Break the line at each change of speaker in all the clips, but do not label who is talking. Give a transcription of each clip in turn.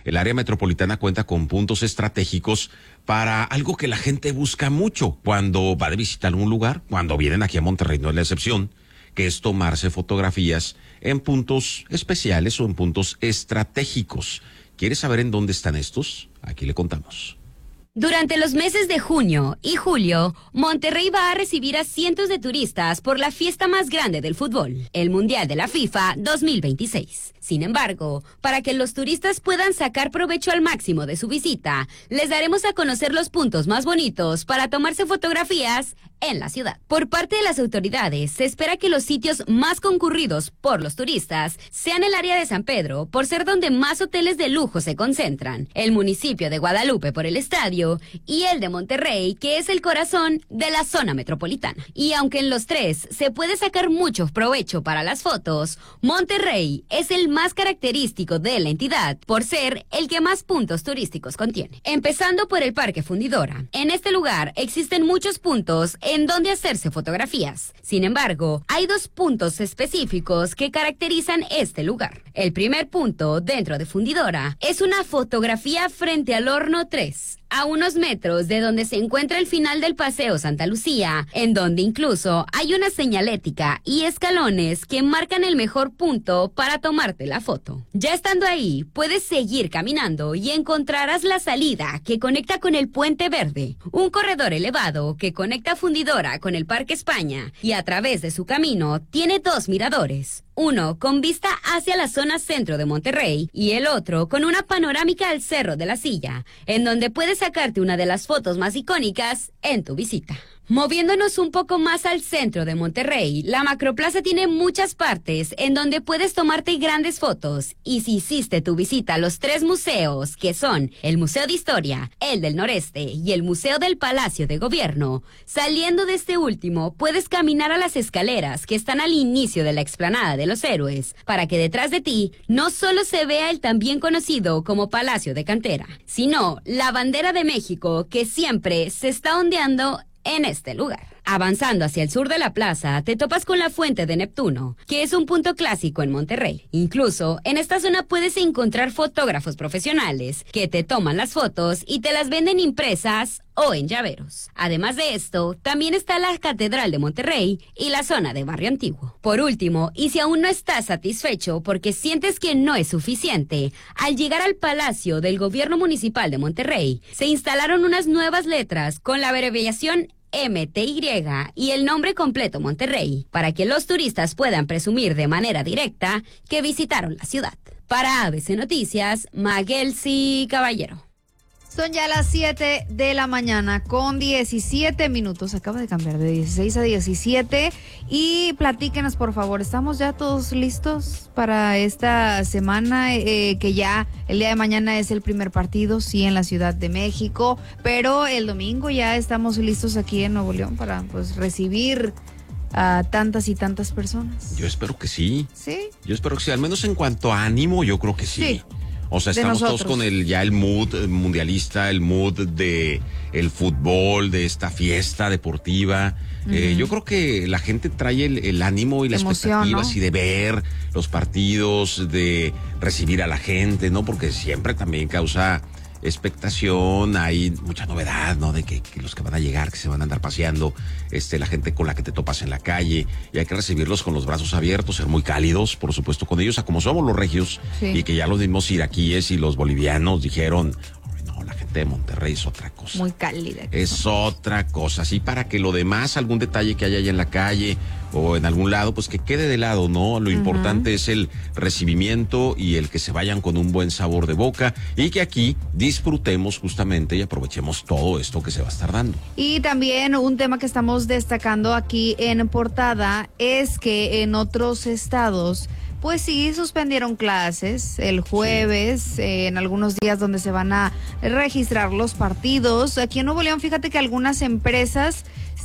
el área metropolitana cuenta con puntos estratégicos para algo que la gente busca mucho cuando va de visita a algún lugar, cuando vienen aquí a Monterrey, no es la excepción, que es tomarse fotografías en puntos especiales o en puntos estratégicos. ¿Quieres saber en dónde están estos? Aquí le contamos.
Durante los meses de junio y julio, Monterrey va a recibir a cientos de turistas por la fiesta más grande del fútbol, el Mundial de la FIFA 2026. Sin embargo, para que los turistas puedan sacar provecho al máximo de su visita, les daremos a conocer los puntos más bonitos para tomarse fotografías en la ciudad. Por parte de las autoridades, se espera que los sitios más concurridos por los turistas sean el área de San Pedro, por ser donde más hoteles de lujo se concentran, el municipio de Guadalupe por el estadio y el de Monterrey, que es el corazón de la zona metropolitana. Y aunque en los tres se puede sacar mucho provecho para las fotos, Monterrey es el más característico de la entidad por ser el que más puntos turísticos contiene. Empezando por el Parque Fundidora. En este lugar existen muchos puntos en donde hacerse fotografías. Sin embargo, hay dos puntos específicos que caracterizan este lugar. El primer punto dentro de Fundidora es una fotografía frente al Horno 3, a unos metros de donde se encuentra el final del Paseo Santa Lucía, en donde incluso hay una señalética y escalones que marcan el mejor punto para tomarte la foto. Ya estando ahí, puedes seguir caminando y encontrarás la salida que conecta con el Puente Verde, un corredor elevado que conecta Fundidora con el Parque España y a través de su camino tiene dos miradores. Uno con vista hacia la zona centro de Monterrey y el otro con una panorámica al Cerro de la Silla, en donde puedes sacarte una de las fotos más icónicas en tu visita. Moviéndonos un poco más al centro de Monterrey, la Macroplaza tiene muchas partes en donde puedes tomarte grandes fotos. Y si hiciste tu visita a los tres museos, que son el Museo de Historia, el del Noreste y el Museo del Palacio de Gobierno, saliendo de este último, puedes caminar a las escaleras que están al inicio de la explanada de los Héroes, para que detrás de ti no solo se vea el también conocido como Palacio de Cantera, sino la bandera de México que siempre se está ondeando en este lugar. Avanzando hacia el sur de la plaza, te topas con la Fuente de Neptuno, que es un punto clásico en Monterrey. Incluso, en esta zona puedes encontrar fotógrafos profesionales que te toman las fotos y te las venden impresas o en llaveros. Además de esto, también está la Catedral de Monterrey y la zona de Barrio Antiguo. Por último, y si aún no estás satisfecho porque sientes que no es suficiente, al llegar al Palacio del Gobierno Municipal de Monterrey, se instalaron unas nuevas letras con la abreviación MTY y el nombre completo Monterrey, para que los turistas puedan presumir de manera directa que visitaron la ciudad. Para ABC Noticias, Maguelsi Caballero.
Son ya las 7 de la mañana con 17 minutos. Acaba de cambiar de 16 a 17. Y platíquenos, por favor, ¿estamos ya todos listos para esta semana? Que ya el día de mañana es el primer partido, sí, en la Ciudad de México. Pero el domingo ya estamos listos aquí en Nuevo León para pues recibir a tantas y tantas personas.
Yo espero que sí.
¿Sí?
Yo espero que sí. Al menos en cuanto a ánimo, yo creo que sí.
Sí.
O sea, estamos todos con el mood mundialista, el mood de el fútbol, de esta fiesta deportiva. Yo creo que la gente trae el ánimo y la expectativa, ¿no? Así de ver los partidos, de recibir a la gente, ¿no? Porque siempre también causa expectación, hay mucha novedad, ¿no? De que los que van a llegar, que se van a andar paseando, la gente con la que te topas en la calle, y hay que recibirlos con los brazos abiertos, ser muy cálidos, por supuesto, con ellos, a como somos los regios, sí. Y que ya los mismos iraquíes y los bolivianos dijeron, no, la gente de Monterrey es otra cosa.
Muy cálida.
Es otra cosa, así para que lo demás, algún detalle que haya allá en la calle o en algún lado, pues que quede de lado, ¿no? Lo importante es el recibimiento y el que se vayan con un buen sabor de boca y que aquí disfrutemos justamente y aprovechemos todo esto que se va a estar dando.
Y también un tema que estamos destacando aquí en portada es que en otros estados pues sí, suspendieron clases el jueves, sí. En algunos días donde se van a registrar los partidos. Aquí en Nuevo León, fíjate que algunas empresas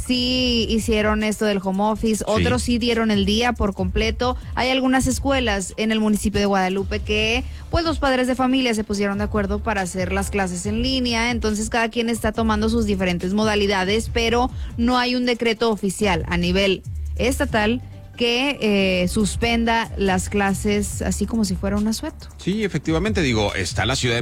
sí hicieron esto del home office, otros sí dieron el día por completo. Hay algunas escuelas en el municipio de Guadalupe que pues los padres de familia se pusieron de acuerdo para hacer las clases en línea, entonces cada quien está tomando sus diferentes modalidades, pero no hay un decreto oficial a nivel estatal que suspenda las clases así como si fuera un asueto.
Sí, efectivamente, digo, está la ciudad